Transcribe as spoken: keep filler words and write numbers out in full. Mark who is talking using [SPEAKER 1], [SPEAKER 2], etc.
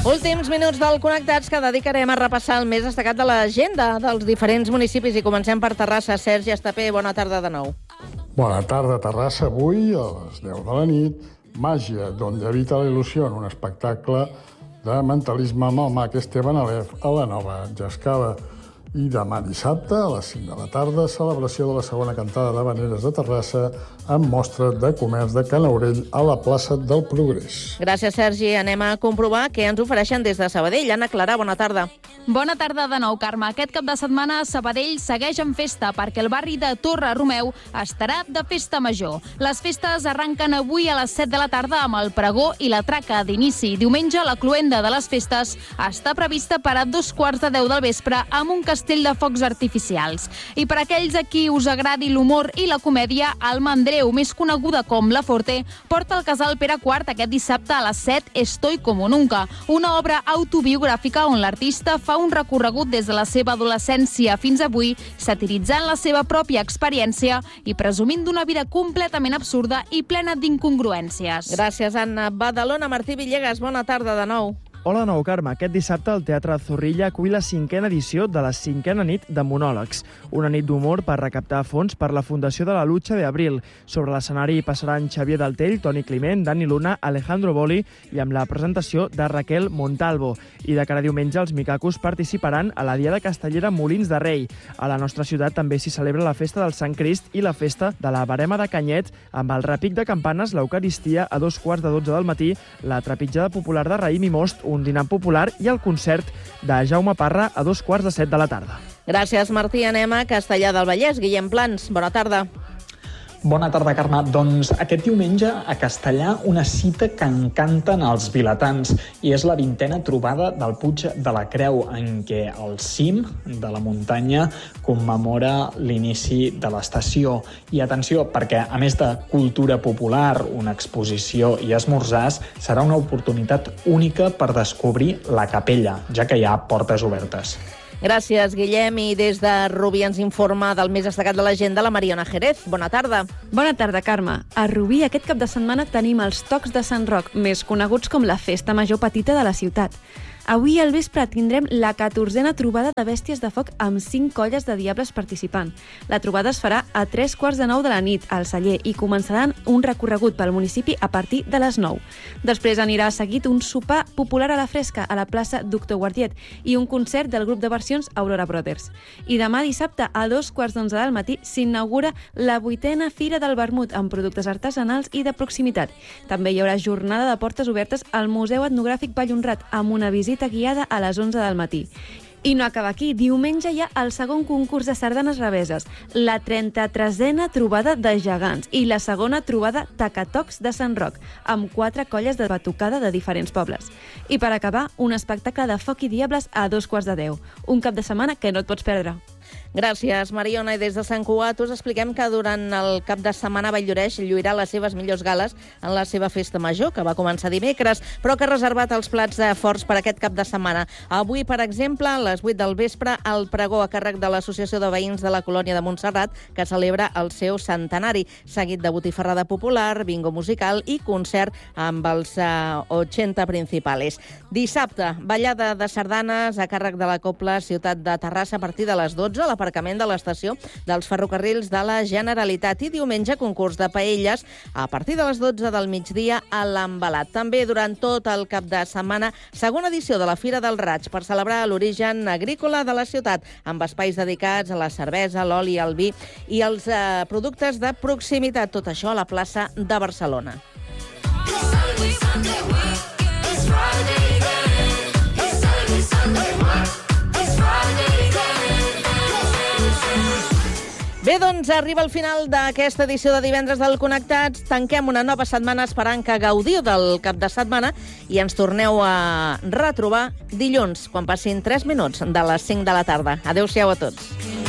[SPEAKER 1] Últims minuts del Connectats que dedicarem a repassar el més destacat de l'agenda dels diferents municipis i comencem per Terrassa. Sergi Estapé, bona tarda de nou.
[SPEAKER 2] Bona tarda, Terrassa. Avui, a les deu de la nit, Màgia, donde habita la il·lusió, en un espectacle de mentalisme amb el mag Esteban Alef a la Nova Jascada. I demà dissabte, a les cinc de la tarda, celebració de la segona cantada d'Havaneres de Terrassa amb mostra de comerç de Can Aurell a la plaça del Progrés.
[SPEAKER 1] Gràcies, Sergi. Anem a comprovar què ens ofereixen des de Sabadell. Anna Clara, bona tarda.
[SPEAKER 3] Bona tarda de nou, Carme. Aquest cap de setmana Sabadell segueix en festa perquè el barri de Torre Romeu estarà de festa major. Les festes arrenquen avui a les set de la tarda amb el pregó i la traca d'inici. Diumenge la cloenda de les festes està prevista per a dos quarts de deu del vespre amb un castell de focs artificials. I per aquells a qui us agradi l'humor i la comèdia, Alma Andreu, més coneguda com La Forte, porta al casal Pere quart aquest dissabte a les set Estoy como nunca, una obra autobiogràfica on l'artista fa un recorregut des de la seva adolescència fins avui, satiritzant la seva pròpia experiència i presumint d'una vida completament absurda i plena d'incongruències.
[SPEAKER 1] Gràcies, Anna. Badalona, Martí Villegas, bona tarda de nou.
[SPEAKER 4] Hola, nou, Carme. Aquest dissabte el Teatre Zorrilla acull la cinquena edició de la cinquena nit de monòlegs, una nit d'humor per recaptar fons per la Fundació de la Lucha de Abril. Sobre l'escenari passaran Xavier Daltell, Toni Climent, Dani Luna, Alejandro Boli i amb la presentació de Raquel Montalvo. I de cara a diumenge els micacos participaran a la Diada Castellera Molins de Rei. A la nostra ciutat també s'hi celebra la Festa del Sant Crist i la Festa de la Verema de Canyet amb el repic de campanes, l'Eucaristia a dos quarts de dotze del matí, la trepitjada popular de Raïm i Most, un dinar popular i el concert de Jaume Parra a dos quarts de set de la tarda.
[SPEAKER 1] Gràcies, Martí. Anem a Castellar del Vallès. Guillem Plans, bona tarda.
[SPEAKER 5] Bona tarda, Carme. Doncs aquest diumenge a Castellar una cita que encanten els vilatans i és la vintena trobada del Puig de la Creu, en què el cim de la muntanya commemora l'inici de l'estació. I atenció, perquè a més de cultura popular, una exposició i esmorzars, serà una oportunitat única per descobrir la capella, ja que hi ha portes obertes.
[SPEAKER 1] Gràcies, Guillem. I des de Rubí ens informa del més destacat de l'agenda la Mariona Jerez. Bona tarda.
[SPEAKER 6] Bona tarda, Carme. A Rubí aquest cap de setmana tenim els Tocs de Sant Roc, més coneguts com la Festa Major Petita de la ciutat. Avui al vespre tindrem la catorzena trobada de bèsties de foc amb cinc colles de diables participant. La trobada es farà a tres quarts de nou de la nit al celler i començaran un recorregut pel municipi a partir de les nou. Després anirà seguit un sopar popular a la fresca a la plaça Doctor Guardiet i un concert del grup de versions Aurora Brothers. I demà dissabte a dos quarts d'onze del matí s'inaugura la vuitena Fira del Vermut amb productes artesanals i de proximitat. També hi haurà jornada de portes obertes al Museu Etnogràfic Vallhonrat amb una visita guiada a les onze del matí. I no acaba aquí. Diumenge hi ha el segon concurs de sardanes reveses, la trenta-tresena trobada de gegants i la segona trobada Tacatocs de Sant Roc, amb quatre colles de batucada de diferents pobles. I per acabar, un espectacle de foc i diables a dos quarts de deu. Un cap de setmana que no et pots perdre.
[SPEAKER 1] Gràcies, Mariona. I des de Sant Cugat us expliquem que durant el cap de setmana Valldoreix lluirà les seves millors gales en la seva festa major, que va començar dimecres, però que ha reservat els plats forts per aquest cap de setmana. Avui, per exemple, a les vuit del vespre, el pregó a càrrec de l'Associació de Veïns de la Colònia de Montserrat, que celebra el seu centenari, seguit de botifarrada popular, bingo musical i concert amb els uh, ochenta principales. Dissabte, ballada de sardanes a càrrec de la Cobla Ciutat de Terrassa a partir de les dotze, a l'aparcament de l'estació dels ferrocarrils de la Generalitat. I diumenge, concurs de paelles a partir de les dotze del migdia a l'Embalat. També durant tot el cap de setmana, segona edició de la Fira del Raig per celebrar l'origen agrícola de la ciutat, amb espais dedicats a la cervesa, l'oli, el vi i els eh, productes de proximitat. Tot això a la plaça de Barcelona. Bé, doncs arriba el final d'aquesta edició de divendres del Connectats. Tanquem una nova setmana esperant que gaudiu del cap de setmana i ens torneu a retrobar dilluns, quan passin tres minuts de les cinc de la tarda. Adéu-siau a tots.